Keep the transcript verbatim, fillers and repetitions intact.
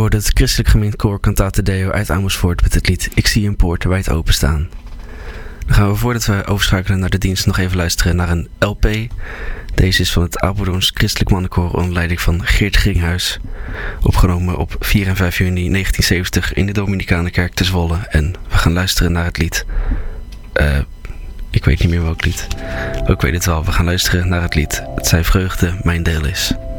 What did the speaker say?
hoorde het christelijk gemeentekoor Cantate Deo uit Amersfoort met het lied Ik zie een poort wijd openstaan. Dan gaan we voordat we overschakelen naar de dienst nog even luisteren naar een L P. Deze is van het Apeldoorns Christelijk Mannenkoor onder leiding van Geert Gringhuis. Opgenomen op vier en vijf juni negentien zeventig in de Dominicanenkerk te Zwolle. En we gaan luisteren naar het lied. Uh, ik weet niet meer welk lied. Oh, ik weet het wel. We gaan luisteren naar het lied Het zij vreugde mijn deel is.